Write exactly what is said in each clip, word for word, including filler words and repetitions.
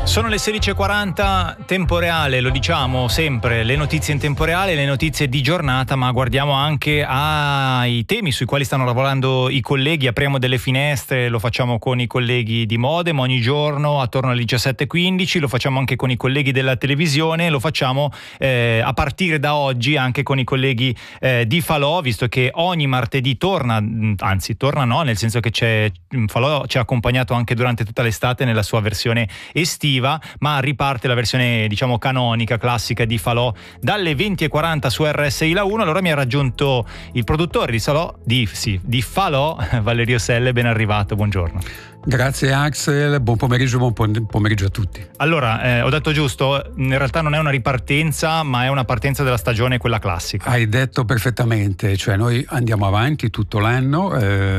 Sono le sedici e quaranta, tempo reale, lo diciamo sempre, le notizie in tempo reale, le notizie di giornata, ma guardiamo anche ai temi sui quali stanno lavorando i colleghi. Apriamo delle finestre, lo facciamo con i colleghi di Modem ogni giorno attorno alle diciassette e quindici, lo facciamo anche con i colleghi della televisione, lo facciamo eh, a partire da oggi anche con i colleghi eh, di Falò, visto che ogni martedì torna, anzi torna no, nel senso che c'è, Falò ci ha accompagnato anche durante tutta l'estate nella sua versione estiva, ma riparte la versione diciamo canonica, classica di Falò dalle venti e quaranta su R S I La uno. Allora mi ha raggiunto il produttore di Falò, di, sì, di Falò, Valerio Selle, ben arrivato, buongiorno. Grazie Axel, buon pomeriggio, buon pomeriggio a tutti. Allora, eh, ho detto giusto, in realtà non è una ripartenza, ma è una partenza della stagione, quella classica. Hai detto perfettamente, cioè noi andiamo avanti tutto l'anno,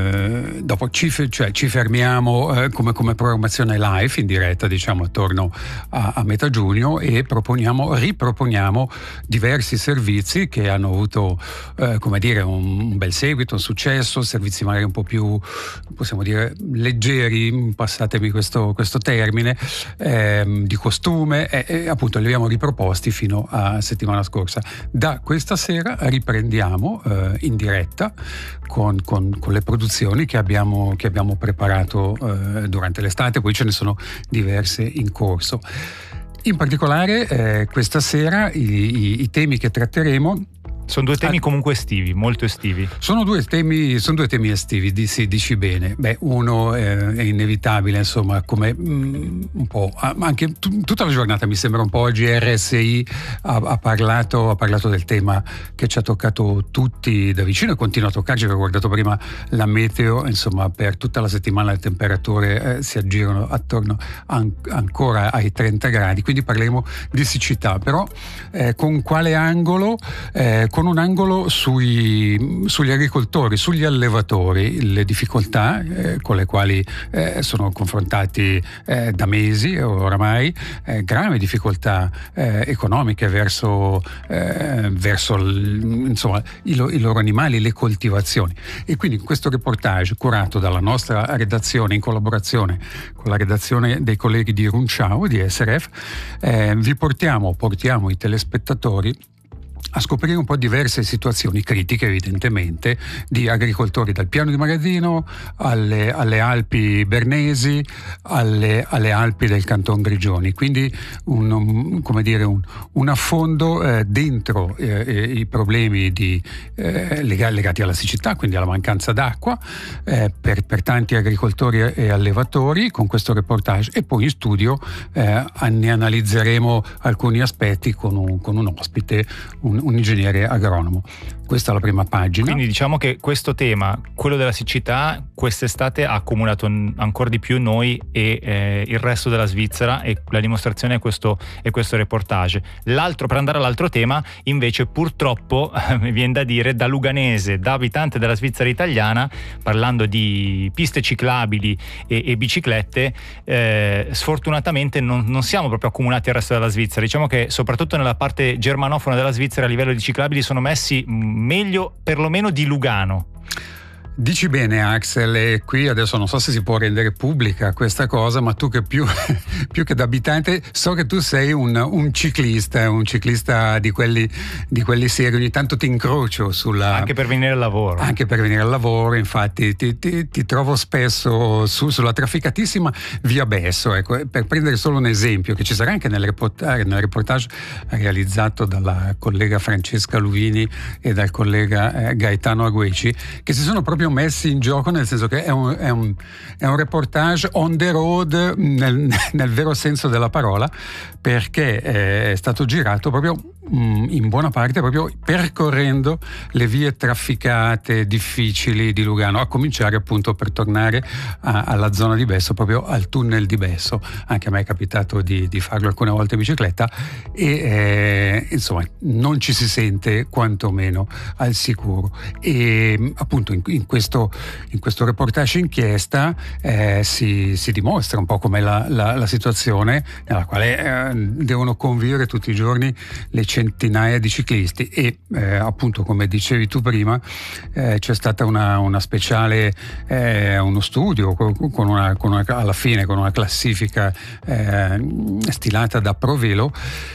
eh, dopo ci, cioè, ci fermiamo eh, come, come programmazione live in diretta, diciamo attorno a, a metà giugno, e proponiamo, riproponiamo diversi servizi che hanno avuto, eh, come dire, un, un bel seguito, un successo, servizi magari un po' più, possiamo dire, leggeri, passatemi questo, questo termine, ehm, di costume, e, e appunto li abbiamo riproposti fino a settimana scorsa. Da questa sera riprendiamo eh, in diretta con, con, con le produzioni che abbiamo, che abbiamo preparato eh, durante l'estate, poi ce ne sono diverse in corso. In particolare eh, questa sera i, i, i temi che tratteremo sono due temi comunque estivi, molto estivi. Sono due temi, sono due temi estivi, dici, dici bene. Beh, uno eh, è inevitabile, insomma, come mm, un po', anche t- tutta la giornata mi sembra un po' oggi R S I ha, ha, parlato, ha parlato del tema che ci ha toccato tutti da vicino e continua a toccarci. Avevo guardato prima la meteo, insomma, per tutta la settimana le temperature eh, si aggirano attorno an- ancora ai trenta gradi, quindi parleremo di siccità, però eh, con quale angolo? Eh, con un angolo sui, sugli agricoltori, sugli allevatori, le difficoltà eh, con le quali eh, sono confrontati eh, da mesi oramai, eh, gravi difficoltà eh, economiche verso, eh, verso l, insomma, i, i loro animali, le coltivazioni. E quindi in questo reportage curato dalla nostra redazione in collaborazione con la redazione dei colleghi di Runciao, di S R F, eh, vi portiamo, portiamo i telespettatori a scoprire un po' diverse situazioni critiche, evidentemente, di agricoltori dal piano di Magazzino alle, alle Alpi Bernesi, alle, alle Alpi del Canton Grigioni. Quindi un, un, come dire, un, un affondo eh, dentro eh, i problemi di, eh, legati alla siccità, quindi alla mancanza d'acqua eh, per, per tanti agricoltori e allevatori con questo reportage, e poi in studio eh, ne analizzeremo alcuni aspetti con un, con un ospite, un un ingegnere agronomo. Questa è la prima pagina. Quindi diciamo che questo tema, quello della siccità, quest'estate ha accumulato ancora di più noi e eh, il resto della Svizzera, e la dimostrazione è questo, è questo reportage. L'altro, per andare all'altro tema, invece purtroppo mi viene da dire, da luganese, da abitante della Svizzera italiana, parlando di piste ciclabili e, e biciclette, eh, sfortunatamente non, non siamo proprio accomunati al resto della Svizzera. Diciamo che soprattutto nella parte germanofona della Svizzera a livello di ciclabili sono messi meglio perlomeno di Lugano. Dici bene Axel, e qui adesso non so se si può rendere pubblica questa cosa, ma tu che più, più che da abitante so che tu sei un, un ciclista, un ciclista di quelli, di quelli seri, ogni tanto ti incrocio sulla... Anche per venire al lavoro. Anche per venire al lavoro, infatti ti, ti, ti trovo spesso su, sulla trafficatissima via Besso, ecco, per prendere solo un esempio che ci sarà anche nel reportage, nel reportage realizzato dalla collega Francesca Luvini e dal collega eh, Gaetano Agueci, che si sono proprio messi in gioco, nel senso che è un, è un, è un reportage on the road nel, nel vero senso della parola, perché è stato girato proprio in buona parte proprio percorrendo le vie trafficate difficili di Lugano, a cominciare appunto, per tornare a, alla zona di Besso, proprio al tunnel di Besso. Anche a me è capitato di, di farlo alcune volte in bicicletta e eh, insomma non ci si sente quantomeno al sicuro. E appunto in, in, questo, in questo reportage inchiesta eh, si, si dimostra un po' com'è la, la, la situazione nella quale eh, devono convivere tutti i giorni le centinaia di ciclisti e eh, appunto, come dicevi tu prima, eh, c'è stata una, una speciale, eh, uno studio con una, con una, alla fine con una classifica eh, stilata da Provelo.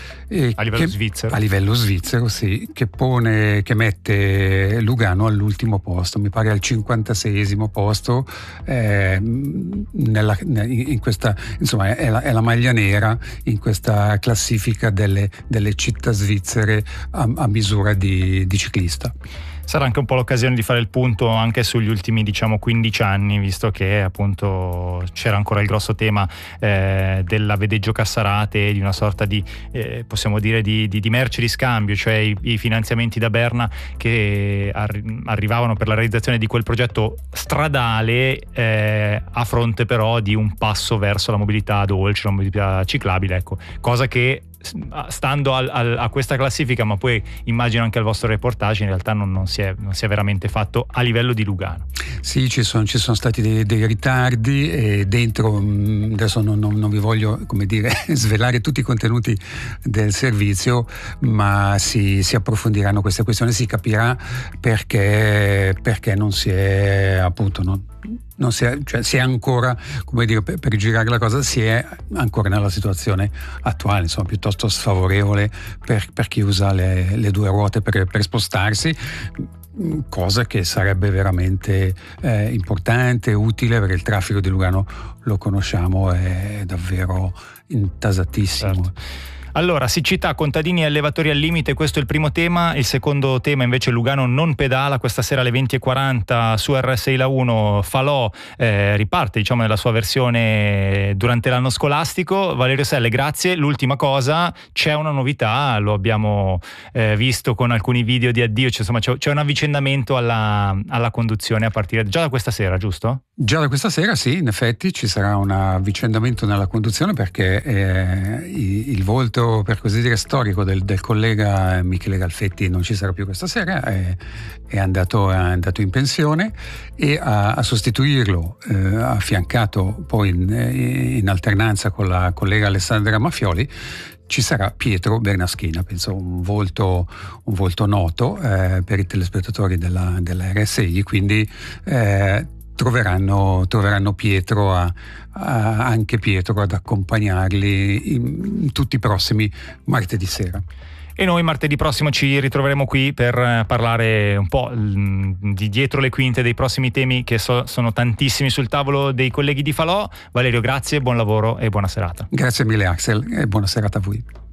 A livello che, svizzero. A livello svizzero, sì, che pone, che mette Lugano all'ultimo posto, mi pare al cinquantaseiesimo posto, eh, nella, in questa, insomma, è la, è la maglia nera in questa classifica delle, delle città svizzere a, a misura di, di ciclista. Sarà anche un po' l'occasione di fare il punto anche sugli ultimi, diciamo, quindici anni, visto che appunto c'era ancora il grosso tema eh, della Vedeggio Cassarate, di una sorta di, eh, possiamo dire, di, di, di merce di scambio, cioè i, i finanziamenti da Berna che arri- arrivavano per la realizzazione di quel progetto stradale eh, a fronte però di un passo verso la mobilità dolce, la mobilità ciclabile, ecco, cosa che stando al, al, a questa classifica, ma poi immagino anche al vostro reportage, in realtà non, non, si è, non si è veramente fatto a livello di Lugano. Sì, ci sono, ci sono stati dei, dei ritardi e dentro, adesso non, non, non vi voglio, come dire, svelare tutti i contenuti del servizio, ma si, si approfondiranno queste questioni, si capirà perché, perché non si è, appunto, non, non si è, cioè si è ancora, come dire, per, per girare la cosa, si è ancora nella situazione attuale, insomma, piuttosto sfavorevole per, per chi usa le, le due ruote per, per spostarsi, cosa che sarebbe veramente eh, importante, utile, perché il traffico di Lugano, lo conosciamo, è davvero intasatissimo. Certo. Allora, siccità, contadini e allevatori al limite, questo è il primo tema. Il secondo tema invece, Lugano non pedala. Questa sera alle venti e quaranta su R S I La uno Falò eh, riparte, diciamo, nella sua versione durante l'anno scolastico. Valerio Selle, grazie. L'ultima cosa, c'è una novità, lo abbiamo eh, visto con alcuni video di addio, cioè, insomma c'è, c'è un avvicendamento alla, alla conduzione a partire già da questa sera, giusto? Già da questa sera sì, in effetti ci sarà un avvicendamento nella conduzione, perché eh, il volto, per così dire, storico del, del collega Michele Galfetti non ci sarà più questa sera, è, è, andato, è andato in pensione, e a, a sostituirlo, eh, affiancato poi in, in alternanza con la collega Alessandra Maffioli, ci sarà Pietro Bernaschina, penso un volto, un volto noto eh, per i telespettatori della, della R S I, quindi eh, Troveranno, troveranno Pietro a, a, anche Pietro ad accompagnarli in, in tutti i prossimi martedì sera. E noi martedì prossimo ci ritroveremo qui per parlare un po' di dietro le quinte dei prossimi temi, che so, sono tantissimi sul tavolo dei colleghi di Falò. Valerio, grazie, buon lavoro e buona serata. Grazie mille Axel e buona serata a voi.